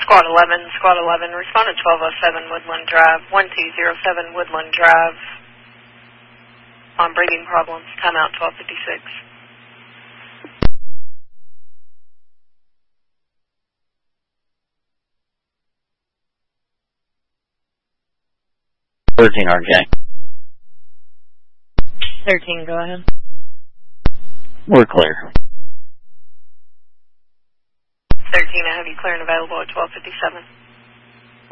Squad 11, respond to 1207 Woodland Drive, 1207 Woodland Drive, on breathing problems, timeout 1256. 13, RJ. 13, go ahead. We're clear. 13, I have you clear and available at 1257.